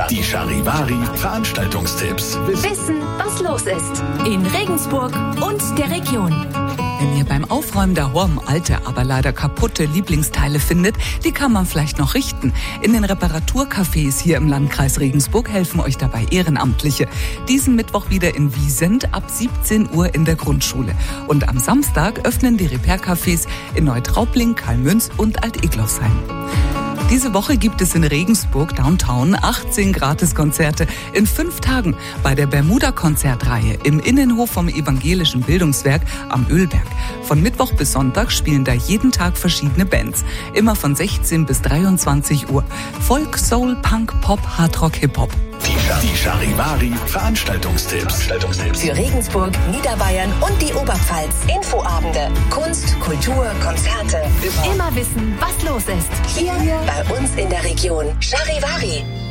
Die Charivari Veranstaltungstipps. Wissen, was los ist in Regensburg und der Region. Wenn ihr beim Aufräumen daheim alte, aber leider kaputte Lieblingsteile findet, die kann man vielleicht noch richten. In den Reparaturcafés hier im Landkreis Regensburg helfen euch dabei Ehrenamtliche. Diesen Mittwoch wieder in Wiesent ab 17 Uhr in der Grundschule. Und am Samstag öffnen die Repair-Cafés in Neutraubling, Karlmünz und Alt-Egloffsheim. Diese Woche gibt es in Regensburg Downtown 18 Gratiskonzerte in 5 Tagen bei der Bermuda-Konzertreihe im Innenhof vom Evangelischen Bildungswerk am Ölberg. Von Mittwoch bis Sonntag spielen da jeden Tag verschiedene Bands. Immer von 16 bis 23 Uhr. Folk, Soul, Punk, Pop, Hardrock, Hip-Hop. Die Charivari Veranstaltungstipps. Für Regensburg, Niederbayern und die Oberpfalz. Infoabende, Kunst, Kultur, Konzerte. Immer wissen, was los ist. Hier bei uns in der Region. Charivari.